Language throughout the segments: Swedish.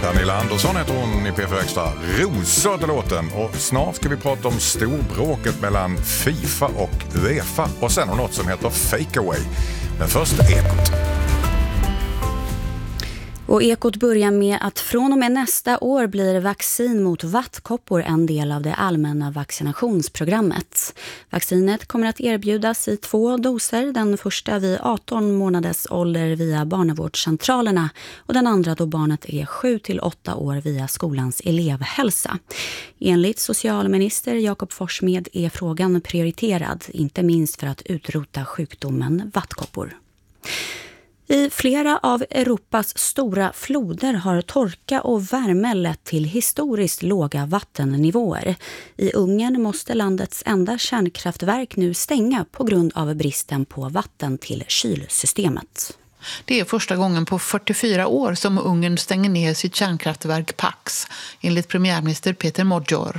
Pernilla Andersson heter hon i P4 Extra. Rosa till låten. Och snart ska vi prata om storbråket mellan FIFA och UEFA. Och sen om något som heter Fake Away. Men först Ekot. Och Ekot börjar med att från och med nästa år blir vaccin mot vattkoppor en del av det allmänna vaccinationsprogrammet. Vaccinet kommer att erbjudas i 2 doser, den första vid 18 månaders ålder via barnavårdscentralerna och den andra då barnet är 7-8 år via skolans elevhälsa. Enligt socialminister Jakob Forssmed är frågan prioriterad, inte minst för att utrota sjukdomen vattkoppor. I flera av Europas stora floder har torka och värme lett till historiskt låga vattennivåer. I Ungern måste landets enda kärnkraftverk nu stänga på grund av bristen på vatten till kylsystemet. Det är första gången på 44 år som Ungern stänger ner sitt kärnkraftverk Pax, enligt premiärminister Peter Magyar.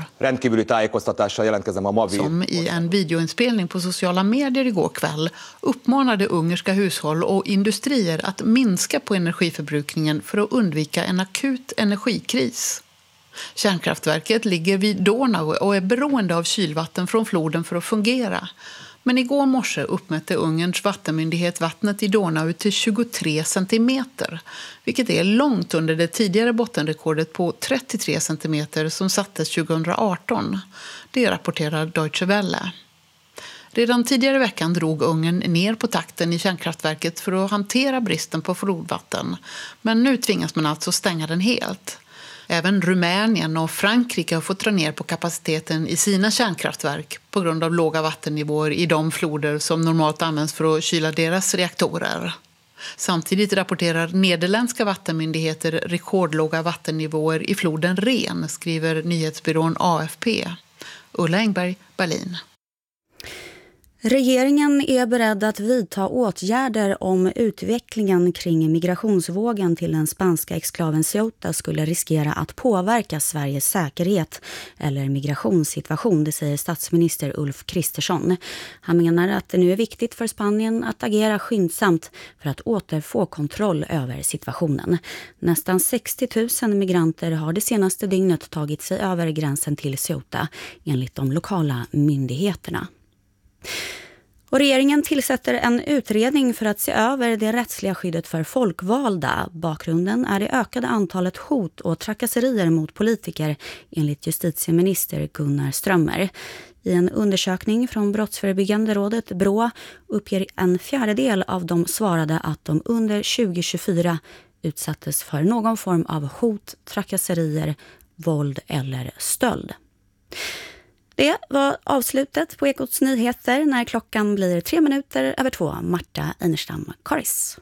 Som i en videoinspelning på sociala medier igår kväll uppmanade ungerska hushåll och industrier att minska på energiförbrukningen för att undvika en akut energikris. Kärnkraftverket ligger vid Donau och är beroende av kylvatten från floden för att fungera. Men igår morse uppmätte Ungerns vattenmyndighet vattnet i Donau till 23 centimeter, vilket är långt under det tidigare bottenrekordet på 33 centimeter som sattes 2018. Det rapporterar Deutsche Welle. Redan tidigare veckan drog Ungern ner på takten i kärnkraftverket för att hantera bristen på flodvatten, men nu tvingas man alltså stänga den helt. Även Rumänien och Frankrike har fått dra ner på kapaciteten i sina kärnkraftverk på grund av låga vattennivåer i de floder som normalt används för att kyla deras reaktorer. Samtidigt rapporterar nederländska vattenmyndigheter rekordlåga vattennivåer i floden Ren, skriver nyhetsbyrån AFP. Ulla Engberg, Berlin. Regeringen är beredd att vidta åtgärder om utvecklingen kring migrationsvågen till den spanska exklaven Ceuta skulle riskera att påverka Sveriges säkerhet eller migrationssituation, det säger statsminister Ulf Kristersson. Han menar att det nu är viktigt för Spanien att agera skyndsamt för att återfå kontroll över situationen. Nästan 60 000 migranter har det senaste dygnet tagit sig över gränsen till Ceuta enligt de lokala myndigheterna. Och regeringen tillsätter en utredning för att se över det rättsliga skyddet för folkvalda. Bakgrunden är det ökade antalet hot och trakasserier mot politiker enligt justitieminister Gunnar Strömmer. I en undersökning från Brottsförebyggande rådet BRÅ uppger 1/4 av de svarade att de under 2024 utsattes för någon form av hot, trakasserier, våld eller stöld. Det var avslutet på Ekots nyheter när klockan blir 2:03. Marta Einerstam Karis.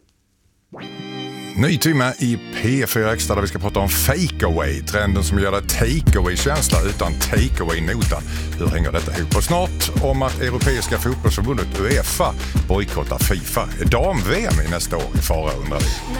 Ny timme i P4 Extra där vi ska prata om fake away. Trenden som gör det take-away-känsla utan take-away-nota. Hur hänger detta ihop? Och snart om att Europeiska fotbollsförbundet UEFA bojkottar FIFA. Är dam-VM i nästa år i fara, undrar vi.